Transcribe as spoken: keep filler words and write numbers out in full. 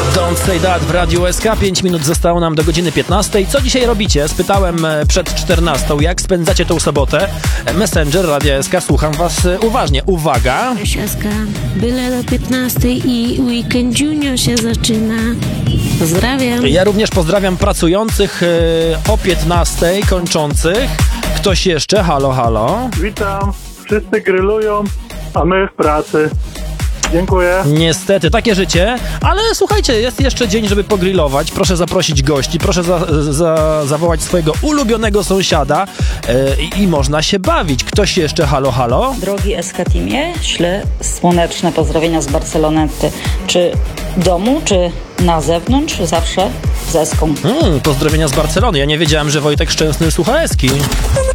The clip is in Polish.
Don't Say That w Radiu S K. pięć minut zostało nam do godziny piętnastej. Co dzisiaj robicie? Spytałem przed czternastą. Jak spędzacie tą sobotę? Messenger Radia S K. Słucham was uważnie. Uwaga! Cześć S K. Byle do piętnastej i Weekend Junior się zaczyna. Pozdrawiam. Ja również pozdrawiam pracujących o piętnastej, kończących. Ktoś jeszcze? Halo, halo. Witam. Wszyscy grillują, a my w pracy. Dziękuję. Niestety, takie życie, ale słuchajcie, jest jeszcze dzień, żeby pogrillować. Proszę zaprosić gości, proszę za, za, zawołać swojego ulubionego sąsiada yy, i można się bawić. Ktoś jeszcze? Halo, halo? Drogi S K Teamie, ślę słoneczne pozdrowienia z Barcelonety. Czy w domu, czy na zewnątrz? Zawsze z Eską. Hmm, pozdrowienia z Barcelony. Ja nie wiedziałem, że Wojtek Szczęsny słucha Eski.